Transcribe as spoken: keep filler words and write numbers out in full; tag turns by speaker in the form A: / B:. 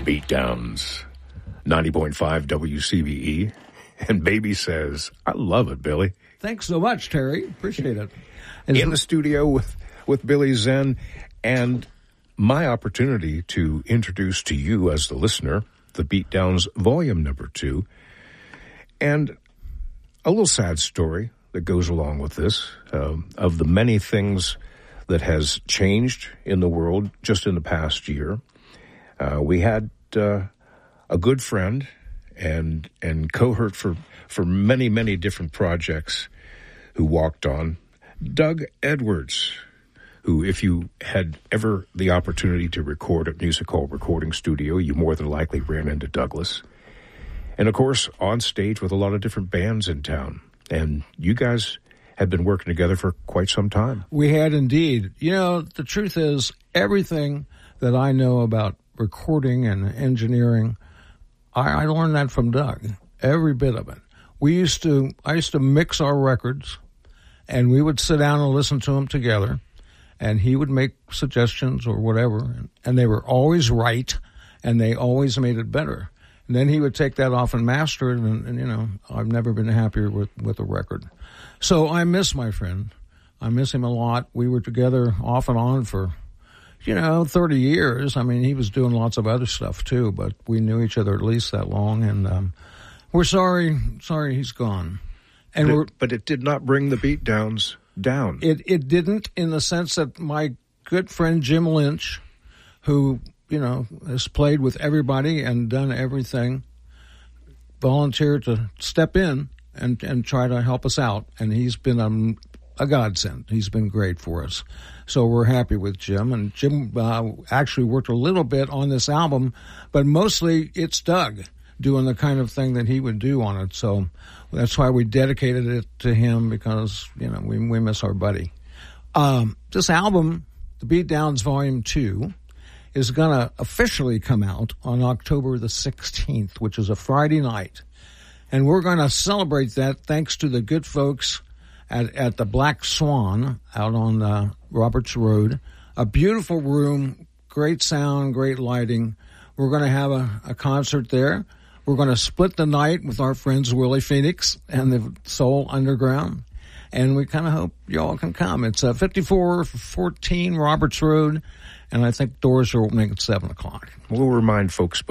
A: Beatdowns, ninety point five W C B E. And Baby says, I love it, Billy.
B: Thanks so much, Terry. Appreciate it.
A: In it- the studio with, with Billy Zen, and my opportunity to introduce to you as the listener the Beatdowns volume number two, and a little sad story that goes along with this, um, of the many things that has changed in the world just in the past year. Uh, we had uh, a good friend and and cohort for, for many, many different projects who walked on, Doug Edwards, who, if you had ever the opportunity to record at Music Hall Recording Studio, you more than likely ran into Douglas. And, of course, on stage with a lot of different bands in town. And you guys had been working together for quite some time.
B: We had indeed. You know, the truth is, everything that I know about recording and engineering, I, I learned that from Doug, every bit of it. We used to, I used to mix our records, and we would sit down and listen to them together. And he would make suggestions or whatever, and they were always right, and they always made it better. And then he would take that off and master it, and, and you know, I've never been happier with, with a record. So I miss my friend. I miss him a lot. We were together off and on for, you know, thirty years. I mean, he was doing lots of other stuff too, but we knew each other at least that long, and um, we're sorry, sorry he's gone. And
A: but,
B: we're,
A: it, but it did not bring the Beatdowns down.
B: It it didn't, in the sense that my good friend Jim Lynch, who, you know, has played with everybody and done everything, volunteered to step in and, and try to help us out. And he's been a, a godsend. He's been great for us. So we're happy with Jim. And Jim uh, actually worked a little bit on this album, but mostly it's Doug doing the kind of thing that he would do on it. So that's why we dedicated it to him, because, you know, we we miss our buddy. Um, this album, The Beatdowns Volume two, is going to officially come out on October the sixteenth, which is a Friday night. And we're going to celebrate that thanks to the good folks at, at the Black Swan out on uh, Roberts Road. A beautiful room, great sound, great lighting. We're going to have a, a concert there. We're going to split the night with our friends Willie Phoenix and the Soul Underground, and we kind of hope y'all can come. It's uh, fifty-four fourteen Roberts Road, and I think doors are opening at seven o'clock.
A: We'll remind folks